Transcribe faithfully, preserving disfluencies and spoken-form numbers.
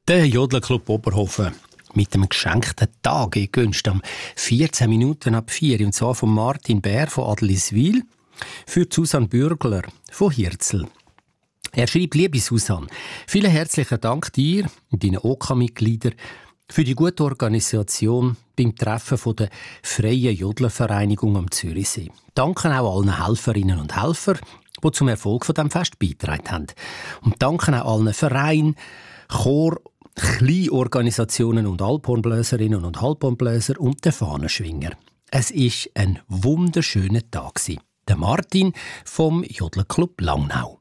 Der Jodlerclub Oberhofen mit dem geschenkten Tag gewünscht am vierzehn Minuten ab vier, und zwar von Martin Bär von Adliswil für Susanne Bürgler von Hirzel. Er schreibt: Liebe Susanne, vielen herzlichen Dank dir und deinen O K A-Mitgliedern für die gute Organisation beim Treffen der Freien Jodlervereinigung am Zürichsee. Danke auch allen Helferinnen und Helfern, die zum Erfolg von diesem Fest beigetragen haben. Und danke auch allen Vereinen, Chor, Kleinorganisationen und Alphornbläserinnen und Alphornbläser und den Fahnenschwinger. Es war ein wunderschöner Tag. Der Martin vom Jodlerclub Langnau.